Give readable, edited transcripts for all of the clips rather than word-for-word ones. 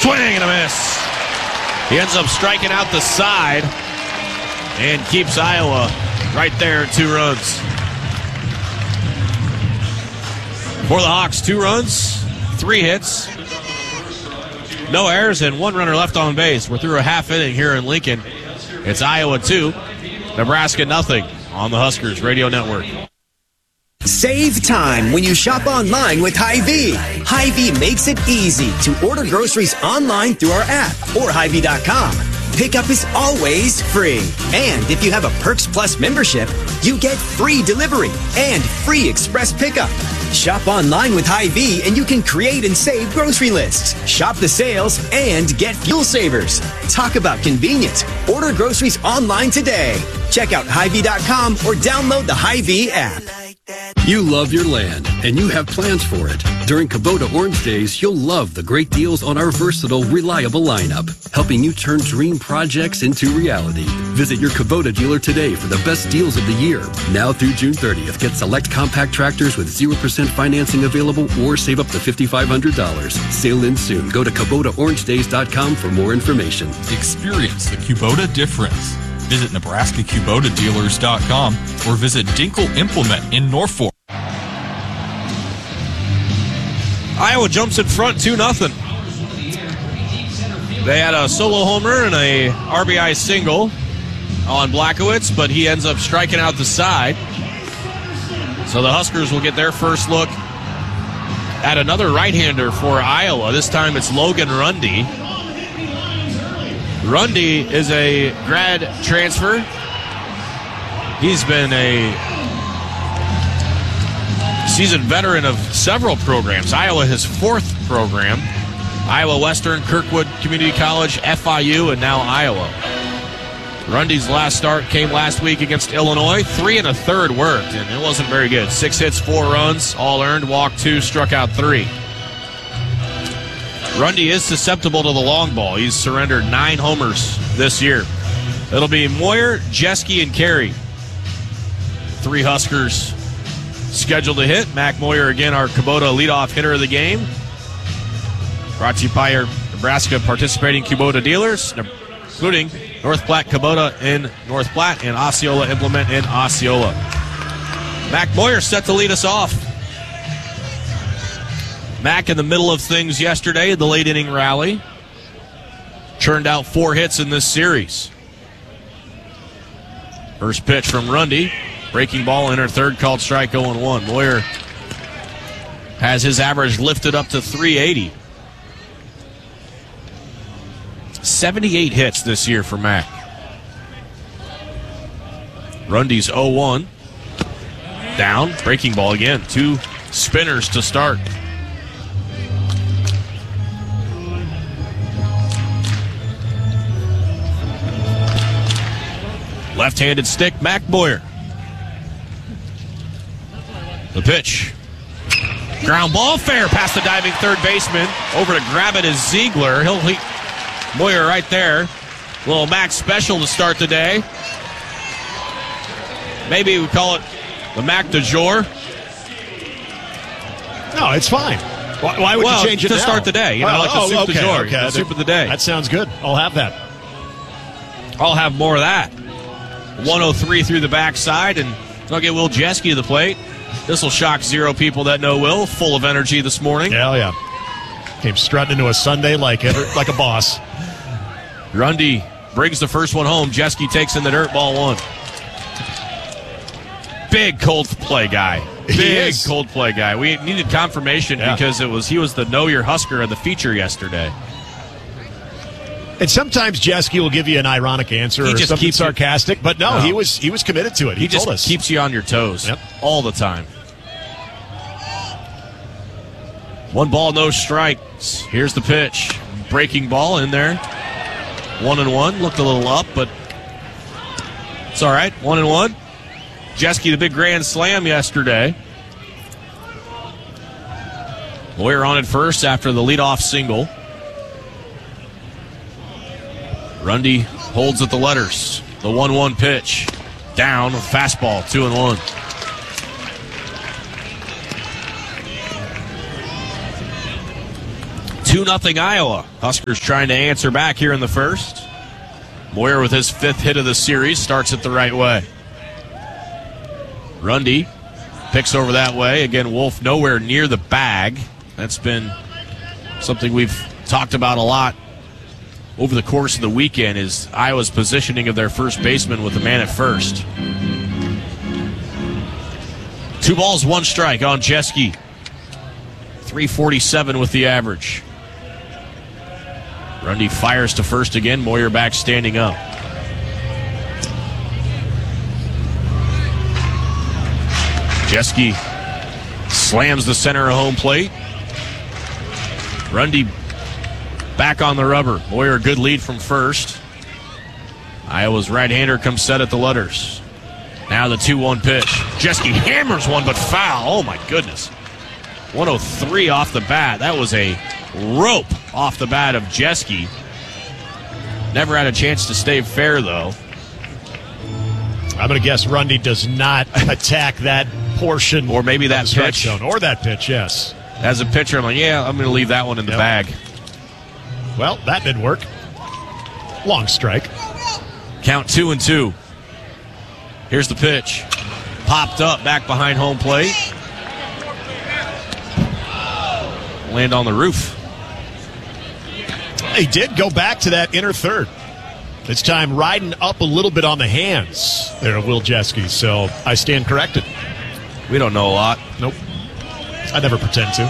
Swing and a miss. He ends up striking out the side and keeps Iowa right there at 2 runs. For the Hawks, 2 runs, 3 hits, no errors, and 1 runner left on base. We're through a half inning here in Lincoln. It's Iowa 2, Nebraska nothing on the Huskers Radio Network. Save time when you shop online with Hy-Vee. Hy-Vee makes it easy to order groceries online through our app or Hy-Vee.com. Pickup is always free. And if you have a Perks Plus membership, you get free delivery and free express pickup. Shop online with Hy-Vee and you can create and save grocery lists, shop the sales, and get fuel savers. Talk about convenience. Order groceries online today. Check out Hy-Vee.com or download the Hy-Vee app. You love your land, and you have plans for it. During Kubota Orange Days, you'll love the great deals on our versatile, reliable lineup, helping you turn dream projects into reality. Visit your Kubota dealer today for the best deals of the year. Now through June 30th, get select compact tractors with 0% financing available or save up to $5,500. Sale ends soon. Go to KubotaOrangeDays.com for more information. Experience the Kubota difference. Visit NebraskaKubotaDealers.com or visit Dinkle Implement in Norfolk. Iowa jumps in front 2-0. They had a solo homer and a RBI single on Blackowitz, but he ends up striking out the side. So the Huskers will get their first look at another right-hander for Iowa. This time it's Logan Rundy. Rundy is a grad transfer. He's been a seasoned veteran of several programs. Iowa, his 4th program. Iowa Western, Kirkwood Community College, FIU, and now Iowa. Rundy's last start came last week against Illinois. 3 1/3 worked, and it wasn't very good. 6 hits, 4 runs, all earned, walked 2, struck out 3. Rundy is susceptible to the long ball. He's surrendered 9 homers this year. It'll be Moyer, Jeske, and Carey. 3 Huskers scheduled to hit. Mac Moyer, again, our Kubota leadoff hitter of the game. Brought to you by your Nebraska participating Kubota dealers, including North Platte Kubota in North Platte and Osceola Implement in Osceola. Mac Moyer set to lead us off. Mac in the middle of things yesterday, the late inning rally. Churned out 4 hits in this series. First pitch from Rundy. Breaking ball in her third, called strike 0-1. Moyer has his average lifted up to 380. 78 hits this year for Mac. Rundy's 0-1. Down, breaking ball again. 2 spinners to start. Left-handed stick, Mac Moyer. The pitch. Ground ball, fair past the diving third baseman. Over to grab it is Ziegler. Moyer right there. Little Mac special to start the day. Maybe we call it the Mac du jour. No, it's fine. Why would you change it to now? start the day? You know, like the soup du jour. Okay. The soup of the day. That sounds good. I'll have that. I'll have more of that. 103 through the backside, and I'll get Will Jeske to the plate. This will shock 0 people that know Will. Full of energy this morning. Hell yeah. Came strutting into a Sunday like a boss. Rundy brings the first one home. Jeske takes in the dirt, ball 1. Big cold play guy. Big cold play guy. We needed confirmation because he was the Know Your Husker of the feature yesterday. And sometimes Jeske will give you an ironic answer or something sarcastic, but no, he was committed to it. He told us. Just keeps you on your toes all the time. 1 ball, no strikes. Here's the pitch. Breaking ball in there. 1-1. Looked a little up, but it's all right. 1-1. Jeske, the big grand slam yesterday. Moyer on at first after the leadoff single. Rundy holds at the letters. The 1-1 pitch. Down, fastball, 2-1. 2-0 Iowa. Huskers trying to answer back here in the first. Moyer with his 5th hit of the series starts it the right way. Rundy picks over that way. Again, Wolf nowhere near the bag. That's been something we've talked about a lot over the course of the weekend, is Iowa's positioning of their first baseman with the man at first. 2 balls, 1 strike on Jeske. 347 with the average. Rundy fires to first again. Moyer back standing up. Jeske slams the center of home plate. Rundy back on the rubber. Moyer, good lead from first. Iowa's right-hander comes set at the letters. Now the 2-1 pitch. Jeske hammers one, but foul. Oh, my goodness. 103 off the bat. That was a rope off the bat of Jeske. Never had a chance to stay fair, though. I'm going to guess Rundy does not attack that portion. Or maybe that pitch. Zone. Or that pitch, yes. As a pitcher, I'm like, yeah, I'm going to leave that one in the bag. Well, that didn't work. Long strike. Count 2-2. Here's the pitch. Popped up back behind home plate. Land on the roof. He did go back to that inner third. This time riding up a little bit on the hands there of Will Jeske, so I stand corrected. We don't know a lot. Nope. I never pretend to.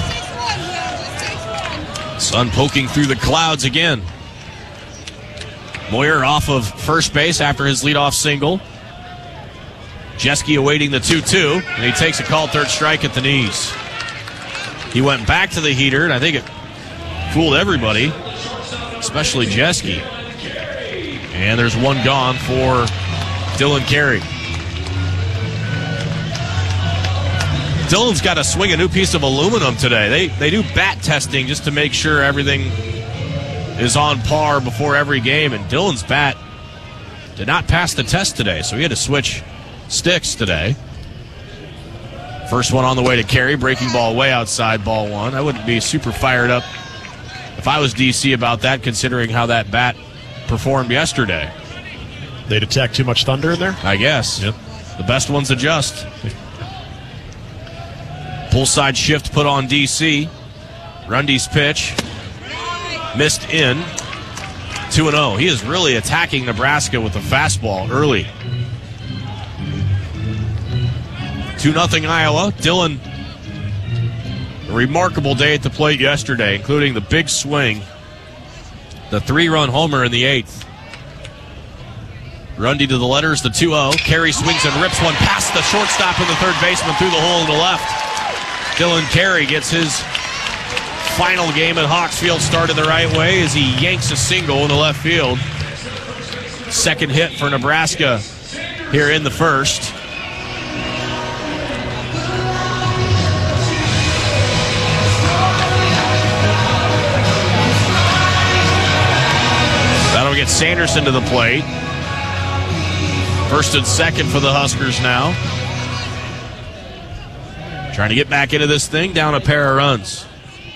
Sun poking through the clouds again. Moyer off of first base after his leadoff single. Jeske awaiting the 2-2, and he takes a called third strike at the knees. He went back to the heater, and I think it fooled everybody, especially Jeske. And there's one gone for Dylan Carey. Dylan's got to swing a new piece of aluminum today. They do bat testing just to make sure everything is on par before every game, and Dylan's bat did not pass the test today, so he had to switch sticks today. First one on the way to Carey, breaking ball way outside, ball 1. I wouldn't be super fired up if I was DC about that, considering how that bat performed yesterday. They detect too much thunder in there? I guess. Yep. The best ones adjust. Pull side shift put on DC. Rundy's pitch. Missed in. 2-0. He is really attacking Nebraska with a fastball early. 2-0 Iowa. Dylan, a remarkable day at the plate yesterday, including the big swing, the 3-run homer in the 8th. Rundy to the letters, the 2-0. Carey swings and rips one past the shortstop and the third baseman through the hole in the left. Dylan Carey gets his final game at Hawksfield started the right way as he yanks a single in the left field. Second hit for Nebraska here in the first. That'll get Sanderson to the plate. First and second for the Huskers now. Trying to get back into this thing, down a pair of runs.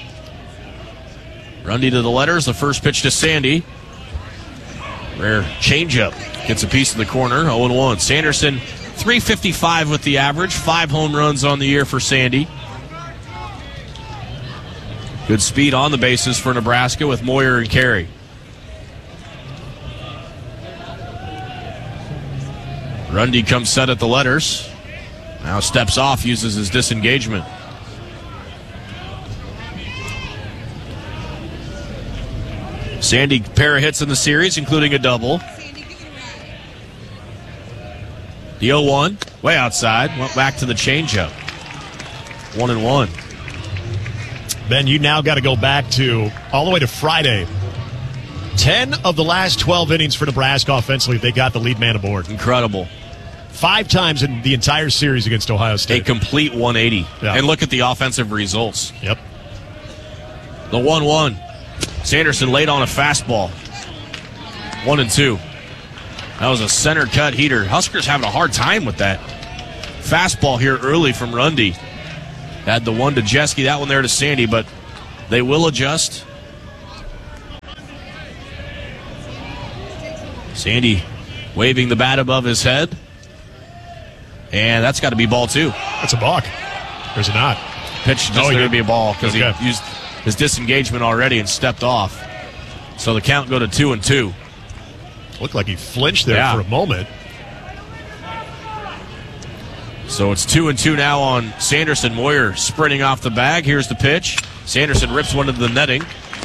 Rundy to the letters, the first pitch to Sandy. Rare changeup. Gets a piece of the corner, 0-1. Sanderson, 355 with the average, 5 home runs on the year for Sandy. Good speed on the bases for Nebraska with Moyer and Carey. Rundy comes set at the letters. Now steps off, uses his disengagement. Sandy, pair of hits in the series, including a double. The 0-1, way outside, went back to the changeup. 1-1. Ben, you now got to go back to all the way to Friday. 10 of the last 12 innings for Nebraska offensively, they got the lead man aboard. Incredible. 5 times in the entire series against Ohio State. A complete 180. Yeah. And look at the offensive results. Yep. The 1-1. Sanderson laid on a fastball. 1-2. That was a center cut heater. Huskers having a hard time with that fastball here early from Rundy. Had the one to Jeske, that one there to Sandy, but They will adjust. Sandy waving the bat above his head. And that's got to be ball 2. That's a balk. Or is it not? Pitch just going to be a ball because okay. He used his disengagement already and stepped off. So the count go to 2-2. Looked like he flinched there for a moment. So it's 2-2 now on Sanderson. Moyer sprinting off the bag. Here's the pitch. Sanderson rips one into the netting.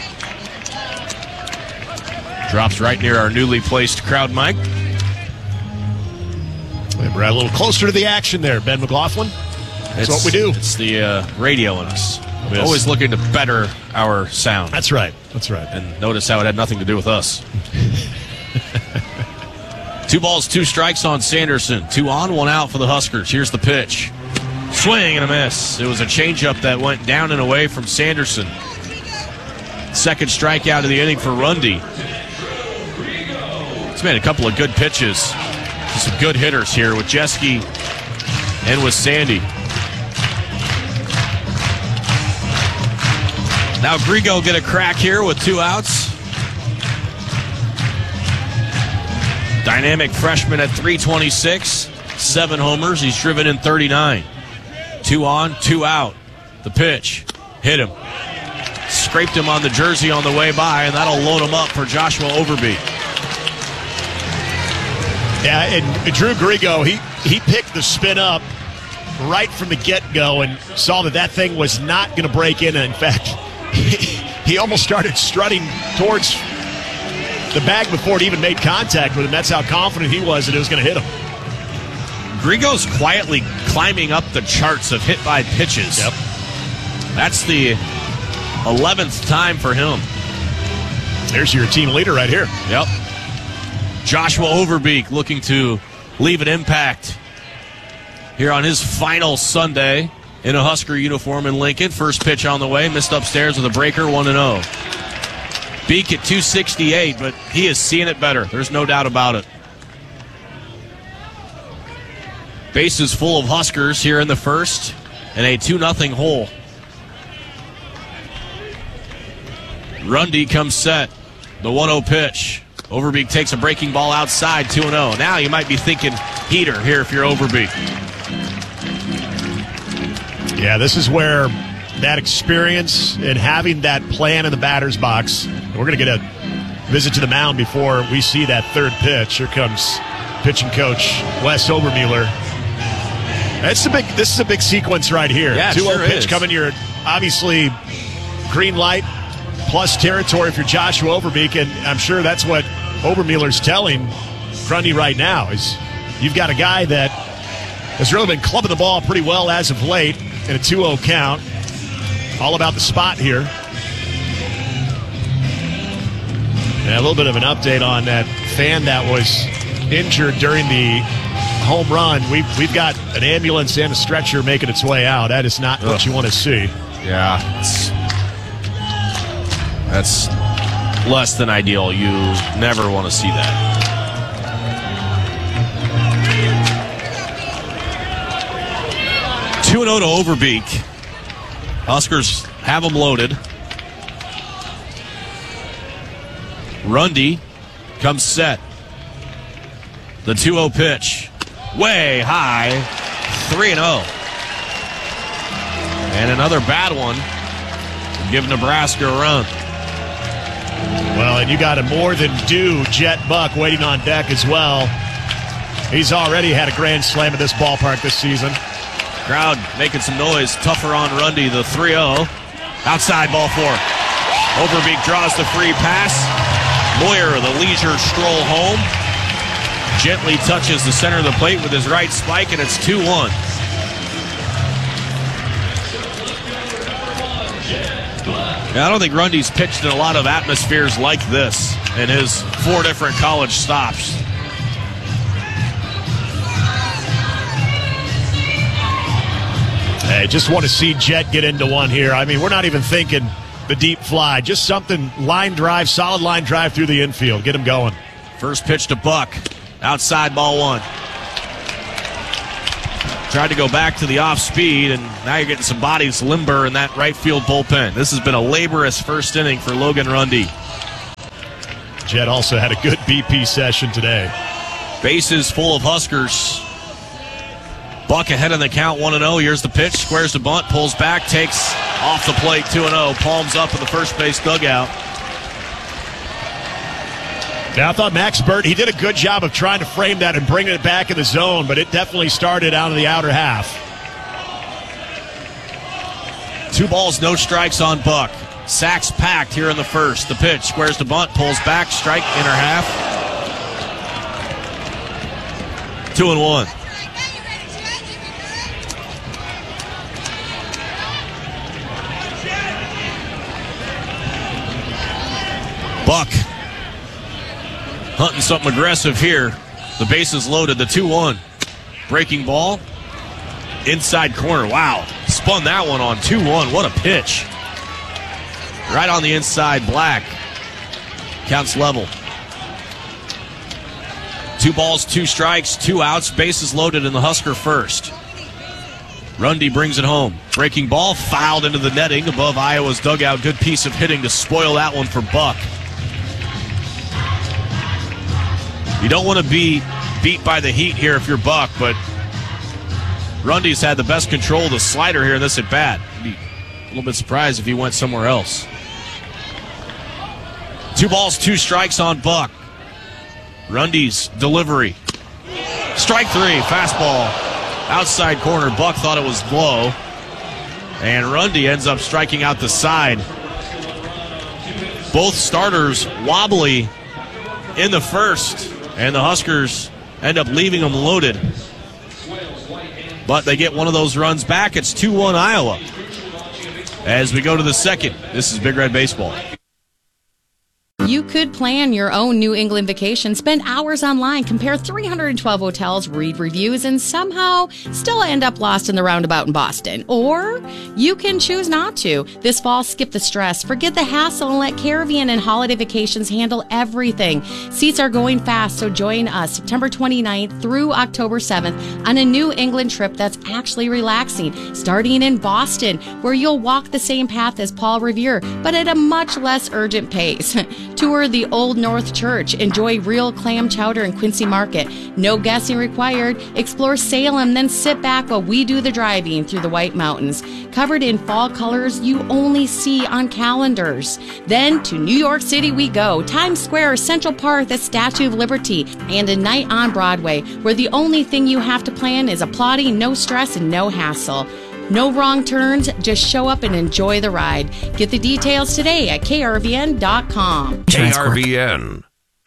Drops right near our newly placed crowd mic. We're a little closer to the action there, Ben McLaughlin. That's what we do. It's the radio in us. We're always looking to better our sound. That's right. That's right. And notice how it had nothing to do with us. 2 balls, 2 strikes on Sanderson. 2 on, 1 out for the Huskers. Here's the pitch. Swing and a miss. It was a changeup that went down and away from Sanderson. Second strikeout of the inning for Rundy. He's made a couple of good pitches. Some good hitters here with Jeske and with Sandy. Now Grigo get a crack here with 2 outs. Dynamic freshman at 326. 7 homers. He's driven in 39. 2 on, 2 out. The pitch. Hit him. Scraped him on the jersey on the way by, and that'll load him up for Joshua Overbeek. Yeah, and Drew Grigo, he picked the spin up right from the get-go and saw that thing was not going to break in. In fact, he almost started strutting towards the bag before it even made contact with him. That's how confident he was that it was going to hit him. Grigo's quietly climbing up the charts of hit by pitches. Yep. That's the 11th time for him. There's your team leader right here. Yep. Joshua Overbeek looking to leave an impact here on his final Sunday in a Husker uniform in Lincoln. First pitch on the way, missed upstairs with a breaker, 1-0. Beek at 268, but he is seeing it better. There's no doubt about it. Bases full of Huskers here in the first, and a 2-0 hole. Rundy comes set. The 1-0 pitch. Overbeek takes a breaking ball outside, 2-0. Now you might be thinking heater here if you're Overbeek. Yeah, this is where that experience and having that plan in the batter's box. We're going to get a visit to the mound before we see that third pitch. Here comes pitching coach Wes Obermueller. This is a big sequence right here. Yeah, 2-0 pitch coming here. Obviously, green light plus territory for Joshua Overbeek, and I'm sure that's what Obermueller's telling Grundy right now is you've got a guy that has really been clubbing the ball pretty well as of late in a 2-0 count. All about the spot here. And a little bit of an update on that fan that was injured during the home run. We've got an ambulance and a stretcher making its way out. That is not what you want to see. Yeah, that's less than ideal. You never want to see that. Two 2-0 to Overbeek. Huskers have them loaded. Rundy comes set. The 2-0 pitch. Way high. 3-0. And another bad one. Give Nebraska a run. Well, and you got a more than due Jet Buck waiting on deck as well. He's already had a grand slam at this ballpark this season. Crowd making some noise. Tougher on Rundy, the 3-0. Outside, ball 4. Overbeek draws the free pass. Moyer, the leisure stroll home. Gently touches the center of the plate with his right spike, and it's 2-1. I don't think Rundy's pitched in a lot of atmospheres like this in his 4 different college stops. Hey, just want to see Jet get into one here. I mean, we're not even thinking the deep fly. Just something, line drive, solid line drive through the infield. Get him going. First pitch to Buck. Outside, ball 1. Tried to go back to the off speed, and now you're getting some bodies limber in that right field bullpen. This has been a laborious first inning for Logan Rundy. Jed also had a good BP session today. Bases full of Huskers. Buck ahead in the count, 1-0. Here's the pitch, squares the bunt, pulls back, takes off the plate, 2-0. Palms up in the first base dugout. Now, I thought Max Burt, he did a good job of trying to frame that and bringing it back in the zone, but it definitely started out of the outer half. 2 balls, no strikes on Buck. Sacks packed here in the first. The pitch, squares the bunt, pulls back, strike, inner half. 2-1. Buck hunting something aggressive here. The bases loaded, the 2-1. Breaking ball. Inside corner. Wow. Spun that one on 2-1. What a pitch. Right on the inside, Black. Counts level. 2 balls, 2 strikes, 2 outs. Bases loaded in the Husker first. Rundy brings it home. Breaking ball, fouled into the netting above Iowa's dugout. Good piece of hitting to spoil that one for Buck. You don't want to be beat by the heat here if you're Buck, but Rundy's had the best control of the slider here in this at-bat. Be a little bit surprised if he went somewhere else. 2 balls, 2 strikes on Buck. Rundy's delivery. Strike 3, fastball. Outside corner, Buck thought it was low. And Rundy ends up striking out the side. Both starters wobbly in the first, and the Huskers end up leaving them loaded. But they get one of those runs back. It's 2-1 Iowa. As we go to the second, this is Big Red Baseball. You could plan your own New England vacation, spend hours online, compare 312 hotels, read reviews, and somehow still end up lost in the roundabout in Boston. Or you can choose not to. This fall, skip the stress, forget the hassle, and let Caravan and Holiday Vacations handle everything. Seats are going fast, so join us September 29th through October 7th on a New England trip that's actually relaxing, starting in Boston, where you'll walk the same path as Paul Revere, but at a much less urgent pace. Tour the Old North Church. Enjoy real clam chowder in Quincy Market. No guessing required. Explore Salem, then sit back while we do the driving through the White Mountains. Covered in fall colors you only see on calendars. Then to New York City we go. Times Square, Central Park, the Statue of Liberty, and a night on Broadway, where the only thing you have to plan is applauding, no stress, and no hassle. No wrong turns, just show up and enjoy the ride. Get the details today at krvn.com. KRVN.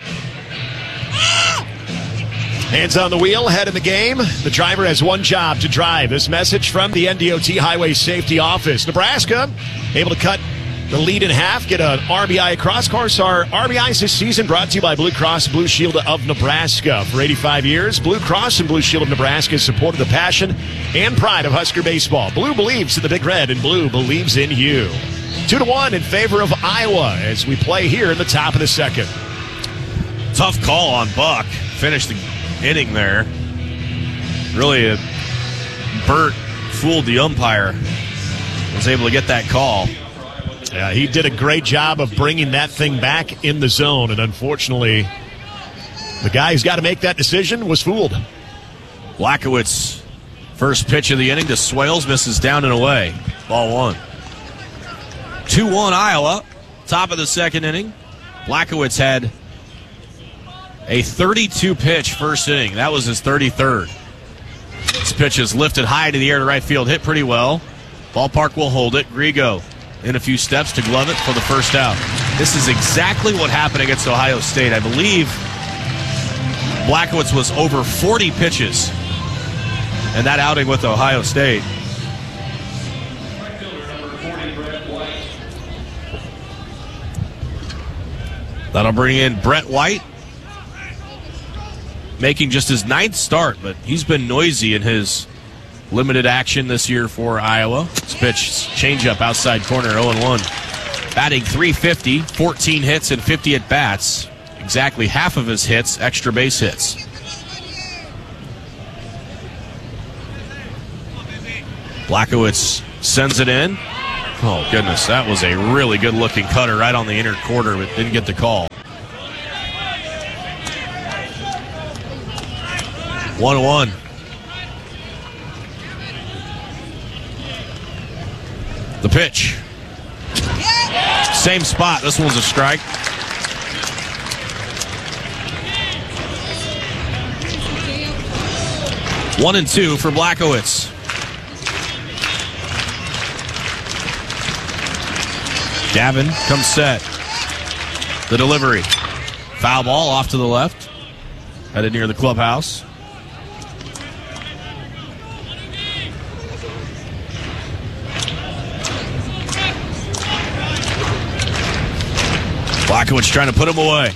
Hands on the wheel, head in the game. The driver has one job to drive. This message from the NDOT Highway Safety Office. Nebraska able to cut the lead in half, get an RBI across. Of course, our RBIs this season brought to you by Blue Cross Blue Shield of Nebraska. For 85 years, Blue Cross and Blue Shield of Nebraska has supported the passion and pride of Husker baseball. Blue believes in the Big Red, and Blue believes in you. 2-1 in favor of Iowa as we play here in the top of the second. Tough call on Buck. Finished the inning there. Really, Burt fooled the umpire. Was able to get that call. Yeah, he did a great job of bringing that thing back in the zone, and unfortunately, the guy who's got to make that decision was fooled. Blackowitz, first pitch of the inning to Swales, misses down and away. Ball 1. 2-1 Iowa, top of the second inning. Blackowitz had a 32-pitch first inning. That was his 33rd. This pitch is lifted high to the air to right field, hit pretty well. Ballpark will hold it. Grigo in a few steps to glove it for the first out. This is exactly what happened against Ohio State. I believe Blackowitz was over 40 pitches in that outing with Ohio State. That'll bring in Brett White, making just his 9th start, but he's been noisy in his limited action this year for Iowa. This pitch, changeup outside corner, 0-1. Batting .350, 14 hits and 50 at-bats. Exactly half of his hits, extra base hits. Blachowicz sends it in. Oh, goodness. That was a really good-looking cutter right on the inner quarter, but didn't get the call. 1-1. The pitch. Same spot. This one's a strike. One and two for Blachowicz. Gavin comes set. The delivery. Foul ball off to the left. Headed near the clubhouse. Blachowicz trying to put him away.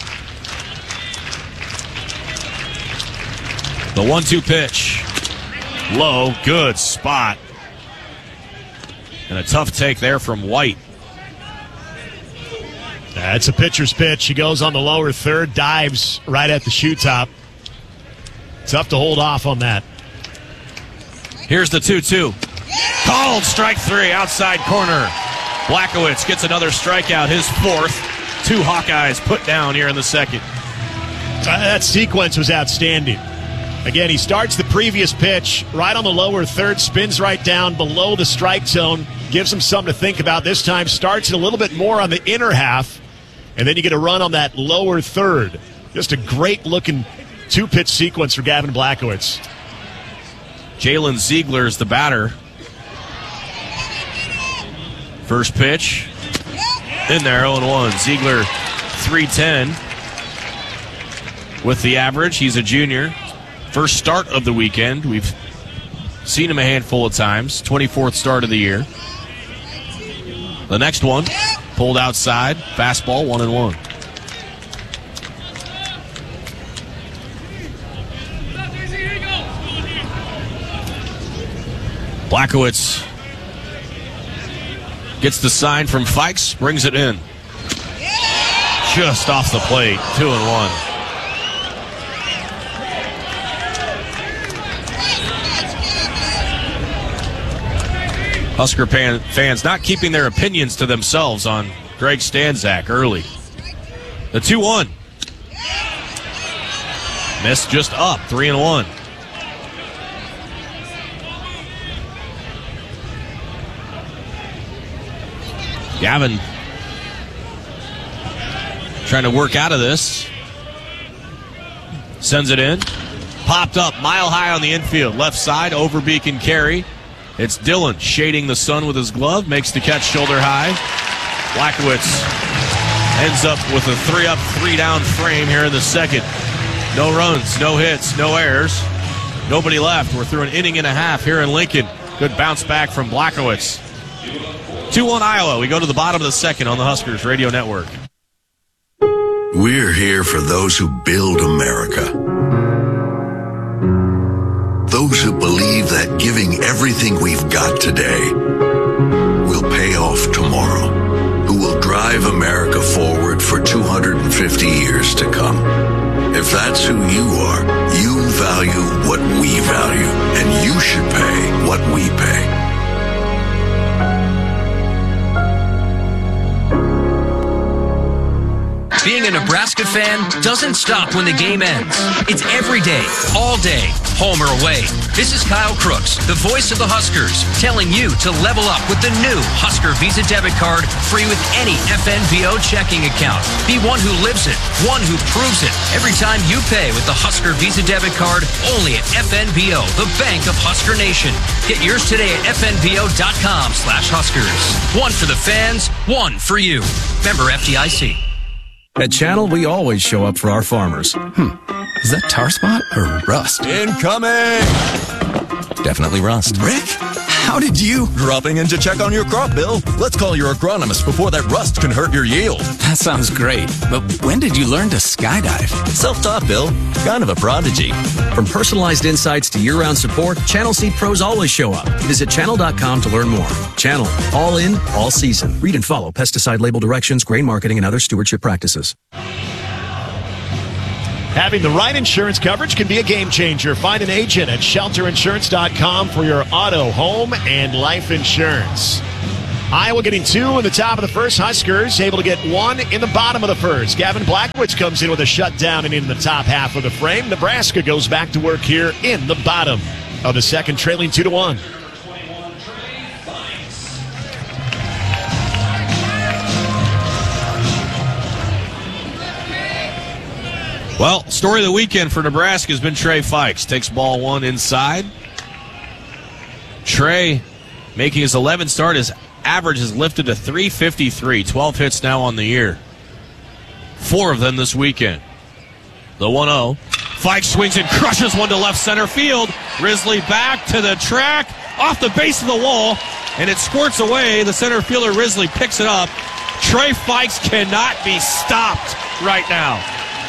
The 1-2 pitch. Low, good spot. And a tough take there from White. That's a pitcher's pitch. He goes on the lower third, dives right at the shoe top. Tough to hold off on that. Here's the 2-2. Called strike three, outside corner. Blachowicz gets another strikeout, his fourth. Two Hawkeyes put down here in the second. That sequence was outstanding. Again, he starts the previous pitch right on the lower third, spins right down below the strike zone, gives him something to think about. This time starts it a little bit more on the inner half, and then you get a run on that lower third. Just a great-looking two-pitch sequence for Gavin Blachowicz. Jalen Ziegler is the batter. First pitch. In there, 0-1. Ziegler, 310 with the average. He's a junior. First start of the weekend. We've seen him a handful of times. 24th start of the year. The next one, pulled outside. Fastball, 1-1. Blachowicz gets the sign from Fikes, brings it in. Just off the plate, 2-1. Husker fans not keeping their opinions to themselves on Greg Stanczak early. The 2-1. Missed just up, 3-1. Gavin trying to work out of this. Sends it in. Popped up mile high on the infield. Left side, Overbeek and Carey. It's Dillon shading the sun with his glove. Makes the catch shoulder high. Blachowicz ends up with a 3-up, 3-down frame here in the second. No runs, no hits, no errors. Nobody left. We're through an inning and a half here in Lincoln. Good bounce back from Blachowicz. 2-1 Iowa. We go to the bottom of the second on the Huskers Radio Network. We're here for those who build America. Those who believe that giving everything we've got today will pay off tomorrow. Who will drive America forward for 250 years to come. If that's who you are, you value what we value, and you should pay what we pay. Being a Nebraska fan doesn't stop when the game ends. It's every day, all day, home or away. This is Kyle Crooks, the voice of the Huskers, telling you to level up with the new Husker Visa debit card, free with any FNBO checking account. Be one who lives it, one who proves it. Every time you pay with the Husker Visa debit card, only at FNBO, the bank of Husker Nation. Get yours today at FNBO.com/Huskers. One for the fans, one for you. Member FDIC. At Channel, we always show up for our farmers. Is that tar spot or rust? Incoming! Definitely rust. Rick, how did you? Dropping in to check on your crop, Bill. Let's call your agronomist before that rust can hurt your yield. That sounds great. But when did you learn to skydive? Self-taught, Bill. Kind of a prodigy. From personalized insights to year-round support, Channel Seed pros always show up. Visit channel.com to learn more. Channel. All in, all season. Read and follow pesticide label directions, grain marketing, and other stewardship practices. Having the right insurance coverage can be a game changer. Find an agent at shelterinsurance.com for your auto, home, and life insurance. Iowa getting 2 in the top of the first. Huskers able to get 1 in the bottom of the first. Gavin Blackwitz comes in with a shutdown and in the top half of the frame. Nebraska goes back to work here in the bottom of the second, trailing 2-1. Well, story of the weekend for Nebraska has been Trey Fikes. Takes ball 1 inside. Trey making his 11th start. His average is lifted to 353. 12 hits now on the year. 4 of them this weekend. The 1-0. Fikes swings and crushes one to left center field. Risley back to the track, off the base of the wall, and it squirts away. The center fielder Risley picks it up. Trey Fikes cannot be stopped right now.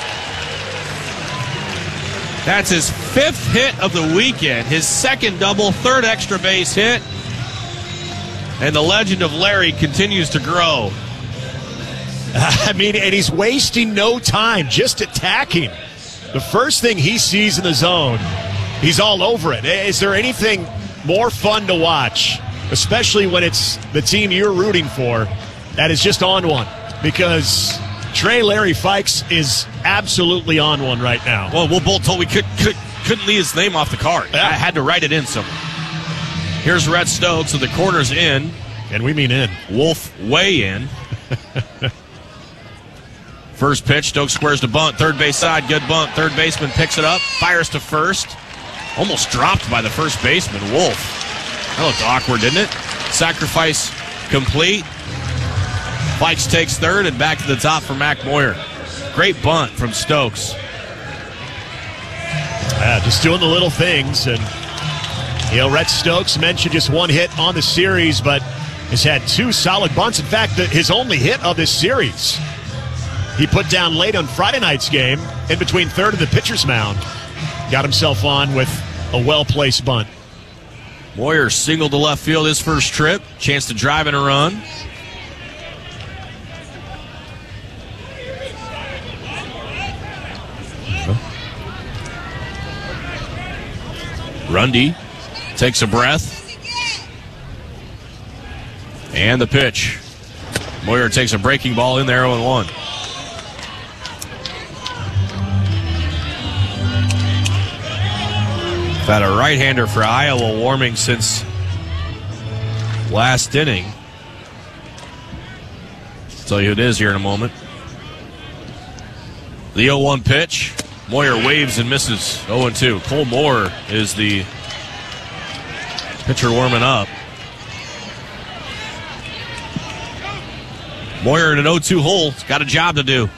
That's his 5th hit of the weekend, his 2nd double, 3rd extra base hit. And the legend of Larry continues to grow. I mean, and he's wasting no time, just attacking. The first thing he sees in the zone, he's all over it. Is there anything more fun to watch, especially when it's the team you're rooting for, that is just on one? Because Larry Fikes is absolutely on one right now. Well, we're both told we couldn't leave his name off the card. Yeah. I had to write it in somewhere. Here's Rhett Stokes, so the corner's in. And we mean in. Wolf way in. First pitch, Stokes squares to bunt. Third base side, good bunt. Third baseman picks it up, fires to first. Almost dropped by the first baseman, Wolf. That looked awkward, didn't it? Sacrifice complete. Fikes takes third and back to the top for Mac Moyer. Great bunt from Stokes. Yeah, just doing the little things. And, Rhett Stokes mentioned just 1 hit on the series, but has had 2 solid bunts. In fact, his only hit of this series, he put down late on Friday night's game in between third and the pitcher's mound. Got himself on with a well-placed bunt. Moyer singled to left field his first trip. Chance to drive in a run. Rundy takes a breath. And the pitch. Moyer takes a breaking ball in there 0-1. Had a right-hander for Iowa warming since last inning. I'll tell you who it is here in a moment. The 0-1 pitch. Moyer waves and misses. 0-2. Cole Moore is the pitcher warming up. Moyer in an 0-2 hole. He's got a job to do.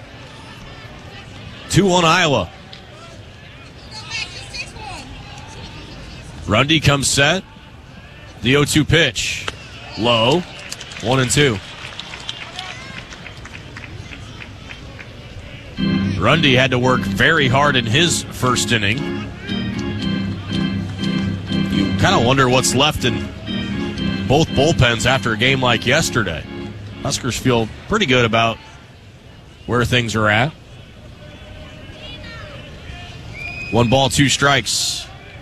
2-1 Iowa. Rundy comes set. The 0-2 pitch. Low. 1-2. Rundy had to work very hard in his first inning. You kind of wonder what's left in both bullpens after a game like yesterday. Huskers feel pretty good about where things are at. 1 ball, 2 strikes.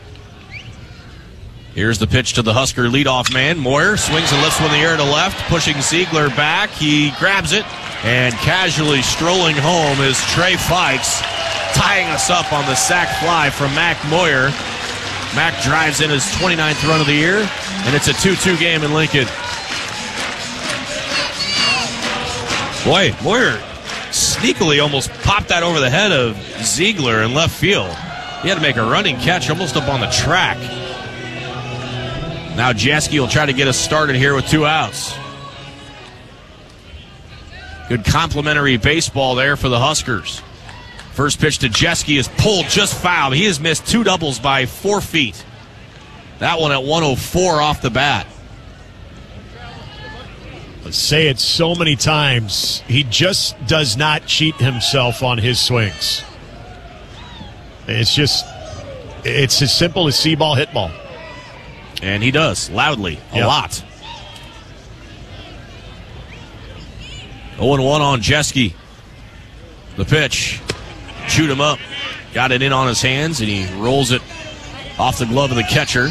Here's the pitch to the Husker leadoff man. Moyer swings and lifts one in the air to left, pushing Ziegler back. He grabs it, and casually strolling home is Trey Fikes, tying us up on the sac fly from Mac Moyer. Mac drives in his 29th run of the year, and it's a 2-2 game in Lincoln. Boy, Moyer sneakily almost popped that over the head of Ziegler in left field. He had to make a running catch almost up on the track. Now Jeske will try to get us started here with 2 outs. Good complimentary baseball there for the Huskers. First pitch to Jeske is pulled just foul. He has missed 2 doubles by 4 feet. That one at 104 off the bat. Let's say it so many times. He just does not cheat himself on his swings. It's as simple as see ball, hit ball. And he does, loudly, a lot. 0-1 on Jeske. The pitch. chewed him up. Got it in on his hands, and he rolls it off the glove of the catcher.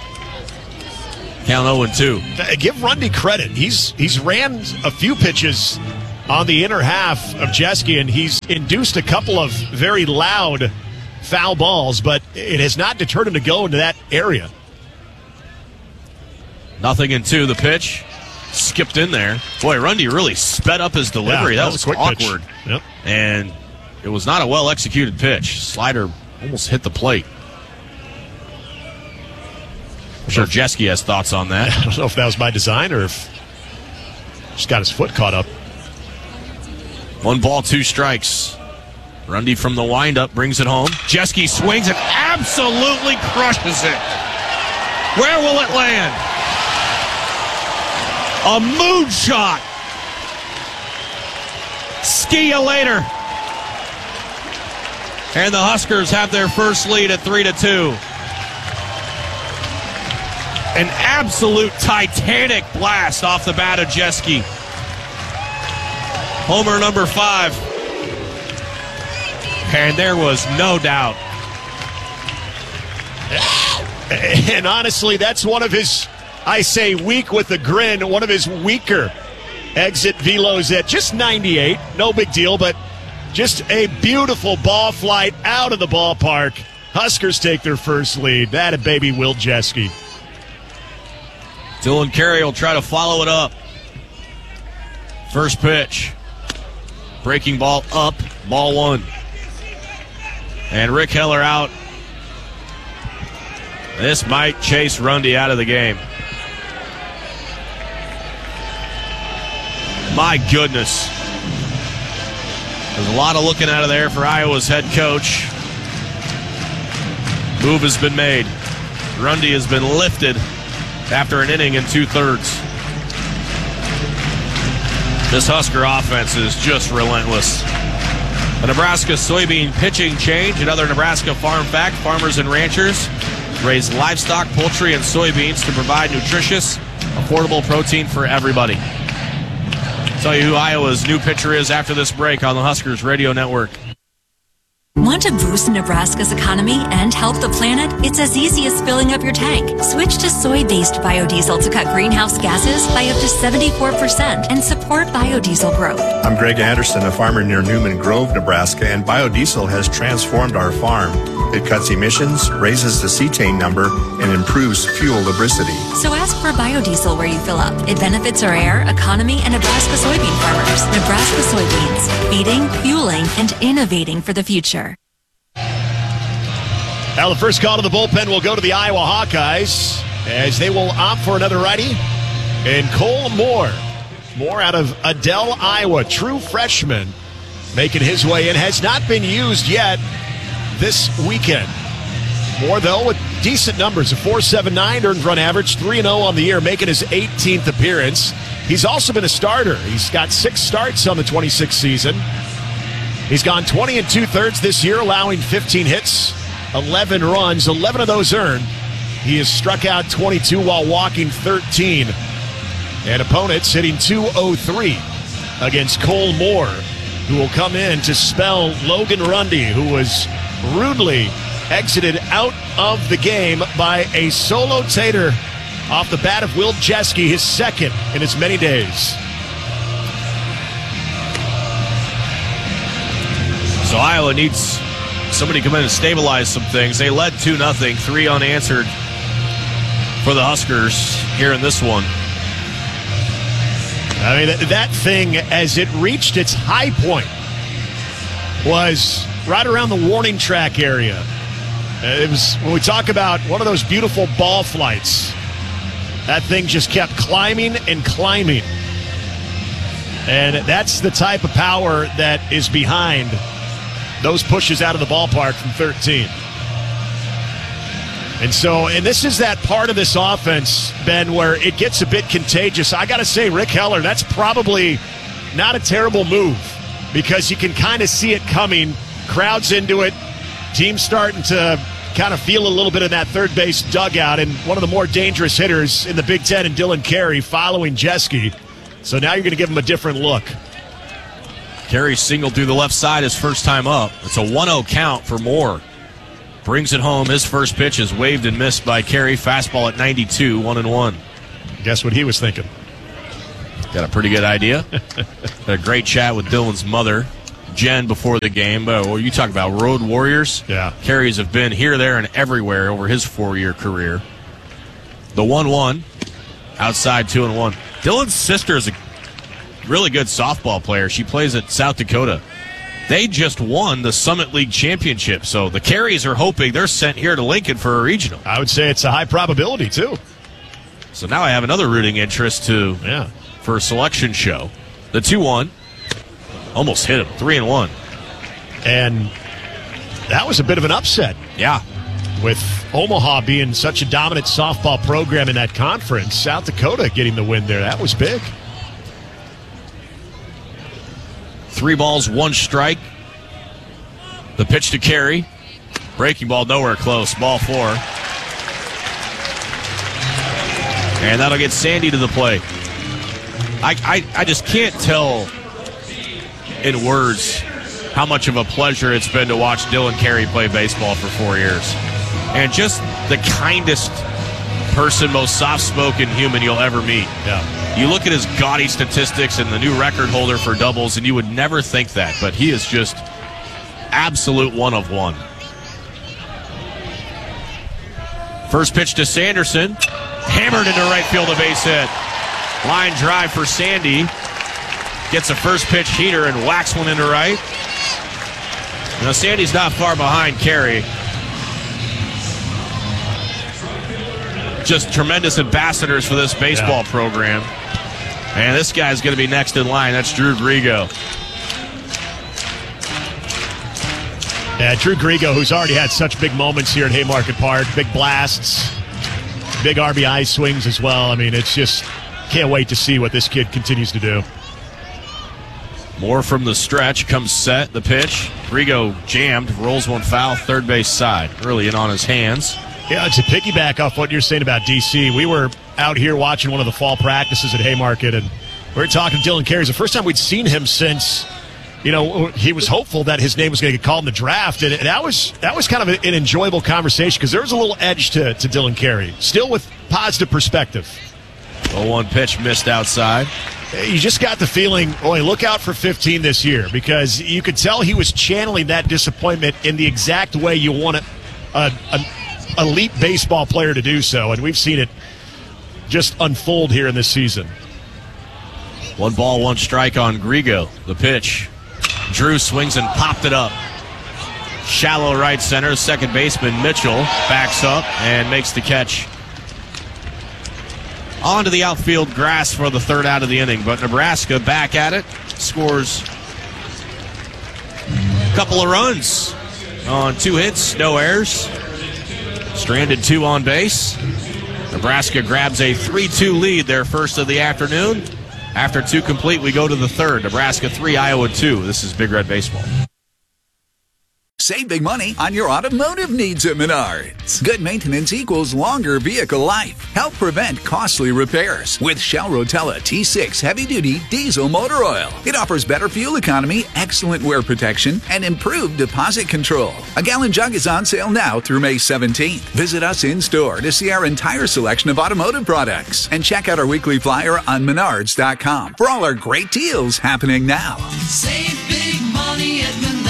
Count 0-2. Give Rundy credit. He's ran a few pitches on the inner half of Jeske, and he's induced a couple of very loud foul balls, but it has not deterred him to go into that area. 0-2. The pitch skipped in there. Boy, Rundy really sped up his delivery. Yeah, that was a quick awkward. Pitch. Yep. And it was not a well-executed pitch. Slider almost hit the plate. I'm sure Jeske has thoughts on that. I don't know if that was by design or if just got his foot caught up. 1 ball, 2 strikes. Rundy from the windup brings it home. Jeske swings and absolutely crushes it. Where will it land? A moonshot. See you later. And the Huskers have their first lead at 3-2. An absolute titanic blast off the bat of Jeske. Homer number 5. And there was no doubt. And honestly, that's one of his, I say weak with a grin, one of his weaker exit velos at just 98. No big deal, but just a beautiful ball flight out of the ballpark. Huskers take their first lead. That a baby Will Jeske. Dylan Carey will try to follow it up. First pitch. Breaking ball up. Ball 1. And Rick Heller out. This might chase Rundy out of the game. My goodness. There's a lot of looking out of there for Iowa's head coach. Move has been made. Rundy has been lifted after an inning and 2/3. This Husker offense is just relentless. A Nebraska soybean pitching change. Another Nebraska farm fact. Farmers and ranchers raise livestock, poultry, and soybeans to provide nutritious, affordable protein for everybody. Tell you who Iowa's new pitcher is after this break on the Huskers Radio Network. Want to boost Nebraska's economy and help the planet? It's as easy as filling up your tank. Switch to soy-based biodiesel to cut greenhouse gases by up to 74% and support biodiesel growth. I'm Greg Anderson, a farmer near Newman Grove, Nebraska, and biodiesel has transformed our farm. It cuts emissions, raises the cetane number, and improves fuel lubricity. So ask for biodiesel where you fill up. It benefits our air, economy, and Nebraska soybean farmers. Nebraska soybeans, feeding, fueling, and innovating for the future. Now the first call to the bullpen will go to the Iowa Hawkeyes as they will opt for another righty. And Cole Moore. Moore out of Adel, Iowa. True freshman making his way in. Has not been used yet this weekend. Moore, though, with decent numbers. A 4.79 earned run average. 3-0 on the year, making his 18th appearance. He's also been a starter. He's got 6 starts on the 26th season. He's gone 20 2/3 this year, allowing 15 hits. 11 runs, 11 of those earned. He has struck out 22 while walking 13. And opponents hitting .203 against Cole Moore, who will come in to spell Logan Rundy, who was rudely exited out of the game by a solo tater off the bat of Will Jeske, his second in as many days. So Iowa needs somebody to come in and stabilize some things. They led 2-0, 3 unanswered for the Huskers here in this one. I mean, that thing, as it reached its high point, was right around the warning track area. It was, when we talk about one of those beautiful ball flights, that thing just kept climbing and climbing. And that's the type of power that is behind those pushes out of the ballpark from 13. And this is that part of this offense, Ben, where it gets a bit contagious. I got to say, Rick Heller, that's probably not a terrible move because you can kind of see it coming. Crowds into it. Team's starting to kind of feel a little bit of that third base dugout. And one of the more dangerous hitters in the Big Ten in Dylan Carey following Jeske. So now you're going to give him a different look. Carey singled through the left side his first time up. It's a 1-0 count for Moore. Brings it home. His first pitch is waved and missed by Carey. Fastball at 92, 1-1. Guess what he was thinking? Got a pretty good idea. Had a great chat with Dylan's mother, Jen, before the game. Well, you talk about road warriors. Yeah. Carey's have been here, there, and everywhere over his 4-year career. The 1-1, outside 2-1. Dylan's sister is a really good softball player. She plays at South Dakota. They just won the Summit League Championship, so the Careys are hoping they're sent here to Lincoln for a regional. I would say it's a high probability, too. So now I have another rooting interest for a selection show. The 2-1. Almost hit him. 3-1. And that was a bit of an upset. Yeah. With Omaha being such a dominant softball program in that conference, South Dakota getting the win there. That was big. 3 balls, 1 strike. The pitch to Carey. Breaking ball nowhere close. Ball 4. And that'll get Sandy to the plate. I just can't tell in words how much of a pleasure it's been to watch Dylan Carey play baseball for 4 years. And just the kindest person, most soft-spoken human you'll ever meet. Yeah. You look at his gaudy statistics and the new record holder for doubles, and you would never think that. But he is just absolute one of one. First pitch to Sanderson. Hammered into right field, a base hit. Line drive for Sandy. Gets a first pitch heater and whacks one into right. Now Sandy's not far behind Carey. Just tremendous ambassadors for this baseball program. And this guy's going to be next in line. That's Drew Grigo. Yeah, Drew Grigo, who's already had such big moments here at Haymarket Park. Big blasts, big RBI swings as well. I mean, it's just, can't wait to see what this kid continues to do. More from the stretch, comes set, the pitch. Grigo jammed, rolls one foul, third base side. Early in on his hands. Yeah, to piggyback off what you're saying about DC, we were out here watching one of the fall practices at Haymarket, and we were talking to Dylan Carey. It's the first time we'd seen him since, he was hopeful that his name was going to get called in the draft, and that was kind of an enjoyable conversation because there was a little edge to Dylan Carey, still with positive perspective. 0-1 pitch missed outside. You just got the feeling, look out for 15 this year, because you could tell he was channeling that disappointment in the exact way you want an elite baseball player to do so, and we've seen it just unfold here in this season. 1 ball, 1 strike on Grigo. The pitch. Drew swings and popped it up. Shallow right center. Second baseman Mitchell backs up and makes the catch. Onto the outfield grass for the third out of the inning, but Nebraska back at it. Scores a couple of runs on 2 hits, no errors. Stranded 2 on base. Nebraska grabs a 3-2 lead, their first of the afternoon. After 2 complete, we go to the third. Nebraska 3, Iowa 2. This is Big Red Baseball. Save big money on your automotive needs at Menards. Good maintenance equals longer vehicle life. Help prevent costly repairs with Shell Rotella T6 heavy-duty diesel motor oil. It offers better fuel economy, excellent wear protection, and improved deposit control. A gallon jug is on sale now through May 17th. Visit us in-store to see our entire selection of automotive products and check out our weekly flyer on Menards.com for all our great deals happening now. Save big money at Menards.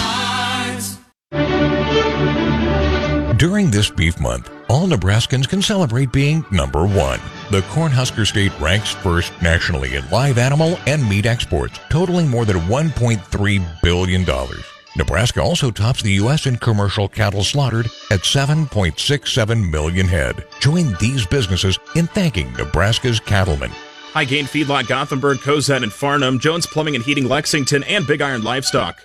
During this beef month, all Nebraskans can celebrate being number 1. The Cornhusker State ranks first nationally in live animal and meat exports, totaling more than $1.3 billion. Nebraska also tops the U.S. in commercial cattle slaughtered at 7.67 million head. Join these businesses in thanking Nebraska's cattlemen. High-Gain Feedlot Gothenburg, Cozad and Farnham, Jones Plumbing and Heating Lexington, and Big Iron Livestock.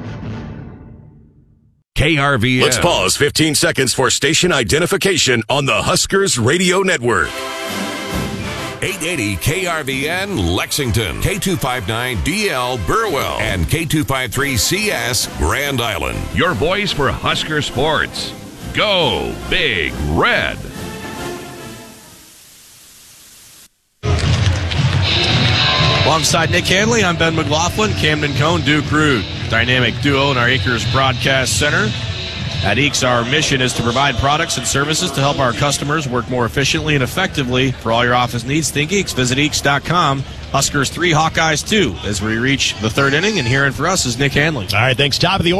KRVN. Let's pause 15 seconds for station identification on the Huskers Radio Network. 880 KRVN Lexington, K259DL Burwell, and K253CS Grand Island. Your voice for Husker sports. Go Big Red. Alongside Nick Hanley, I'm Ben McLaughlin, Camden Cohn, Duke Rude. Dynamic duo in our Acres Broadcast Center. At EECS, our mission is to provide products and services to help our customers work more efficiently and effectively. For all your office needs, think EECS. Visit EECS.com. Huskers 3, Hawkeyes 2 as we reach the third inning. And here in for us is Nick Hanley. All right, thanks. Top of the